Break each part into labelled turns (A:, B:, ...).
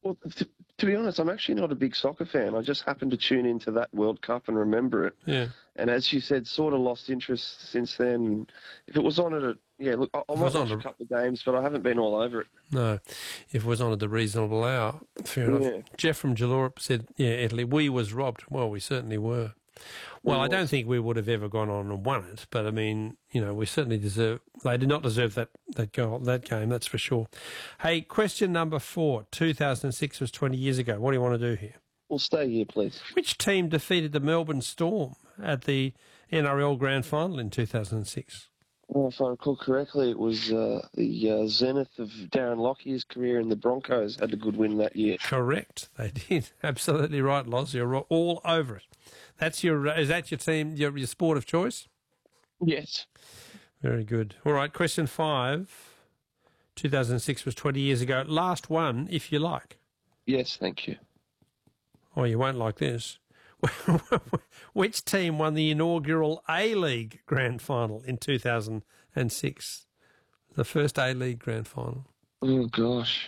A: Well, to be honest, I'm actually not a big soccer fan. I just happened to tune into that World Cup and remember it.
B: Yeah.
A: And as you said, sort of lost interest since then. If it was on at yeah, look, I might watch a couple of games, but I haven't been all over it.
B: No, if it was on at a reasonable hour, fair enough.
A: Yeah.
B: Jeff from Jalora said, yeah, Italy, we was robbed. Well, we certainly were. Well, I don't think we would have ever gone on and won it, but I mean, we certainly they did not deserve that game, that's for sure. Hey, question number 4, 2006 was 20 years ago. What do you want to do here?
A: Well, stay here, please.
B: Which team defeated the Melbourne Storm at the NRL Grand Final in 2006?
A: Well, if I recall correctly, it was the zenith of Darren Lockyer's career, and the Broncos had a good win that year.
B: Correct, they did. Absolutely right, Loz. You're all over it. Is that your team, your sport of choice?
A: Yes.
B: Very good. All right, question 5. 2006 was 20 years ago. Last one, if you like.
A: Yes, thank you.
B: Oh, you won't like this. Which team won the inaugural A-League Grand Final in 2006? The first A-League Grand Final.
A: Oh, gosh.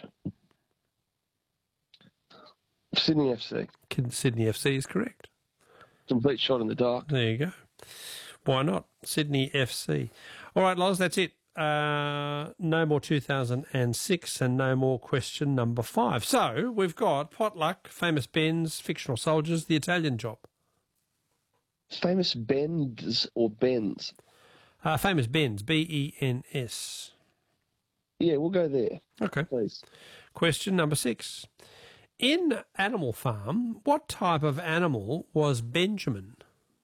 A: Sydney FC.
B: Sydney FC is correct.
A: Complete shot in the dark.
B: There you go. Why not? Sydney FC. All right, Loz, that's it. No more 2006 and no more question number 5. So we've got Potluck, Famous Ben's, Fictional Soldiers, The Italian Job.
A: Famous Ben's or Ben's?
B: Famous Ben's, B-E-N-S.
A: Yeah, we'll go there.
B: Okay.
A: Please.
B: Question number 6. In Animal Farm, what type of animal was Benjamin?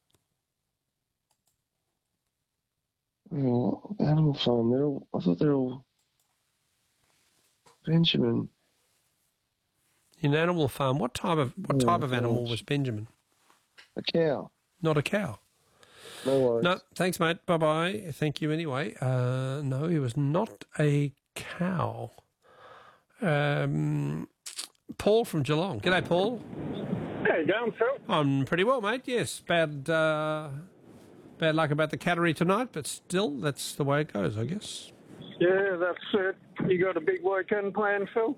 A: Oh, Animal Farm. I thought they're all Benjamin.
B: In Animal Farm, what type of animal was Benjamin?
A: A cow.
B: Not a cow.
A: No worries.
B: No, thanks, mate. Bye-bye. Thank you anyway. No, he was not a cow. Paul from Geelong. G'day, Paul.
C: How you going, Phil?
B: I'm pretty well, mate. Yes, bad luck about the Cattery tonight, but still, that's the way it goes, I guess.
C: Yeah, that's it. You got a big weekend planned, Phil?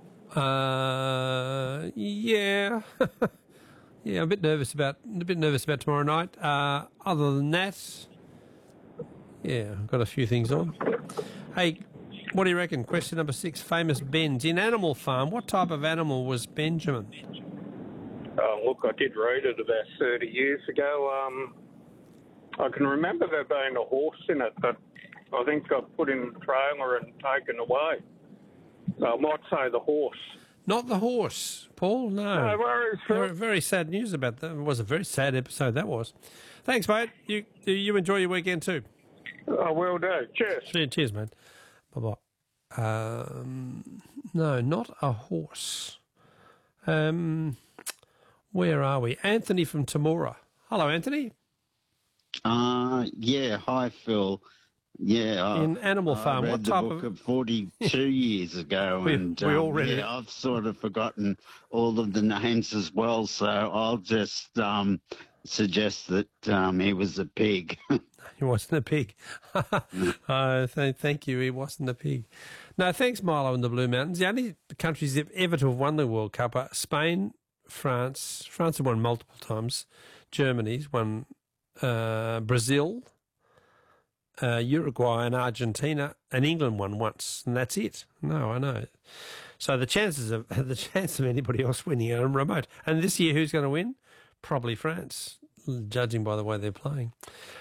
B: Yeah. Yeah, I'm a bit nervous about tomorrow night. Other than that, yeah, I've got a few things on. Hey, what do you reckon? Question number 6, Famous Ben's. In Animal Farm, what type of animal was Benjamin?
C: Look, I did read it about 30 years ago. I can remember there being a horse in it, but I think got put in a trailer and taken away. I might say the horse.
B: Not the horse, Paul, no.
C: No worries, Phil.
B: Very sad news about that. It was a very sad episode, that was. Thanks, mate. You enjoy your weekend too.
C: I will do. Cheers.
B: Cheers, mate. Bye-bye. No, not a horse. Where are we? Anthony from Temora. Hello, Anthony.
D: Yeah. Hi, Phil. Yeah.
B: In Animal Farm, what type
D: of 42 years ago,
B: we all read it.
D: I've sort of forgotten all of the names as well, so I'll just suggest that he was a pig.
B: He wasn't a pig. Thank you. He wasn't a pig. No, thanks, Milo in the Blue Mountains. The only countries ever to have won the World Cup are Spain, France. France have won multiple times. Germany's won. Brazil, Uruguay and Argentina, and England won once, and that's it. No, I know. So the chance of anybody else winning are remote. And this year, who's going to win? Probably France, judging by the way they're playing.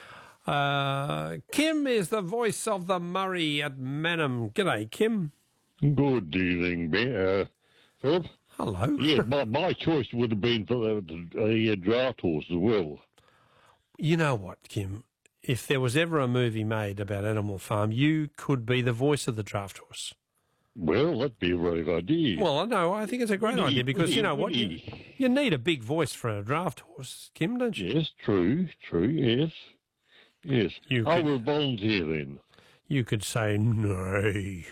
B: Kim is the voice of the Murray at Manham. G'day, Kim.
E: Good evening, Philip.
B: Hello.
E: Yeah, my choice would have been for the draft horse as well.
B: You know what, Kim? If there was ever a movie made about Animal Farm, you could be the voice of the draft horse.
E: Well, that'd be a great idea.
B: Well, no, I think it's a great idea because you know what? You need a big voice for a draft horse, Kim, don't you?
E: Yes, true, yes. Yes. I will volunteer then.
B: You could say, nay.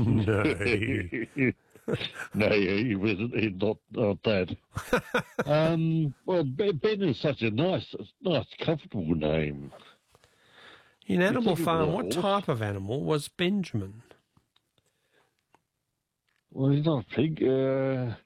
E: No, he wasn't. He's not that. Well, Ben is such a nice, comfortable name.
B: In Animal Farm, what type of animal was Benjamin?
E: Well, he's not a pig.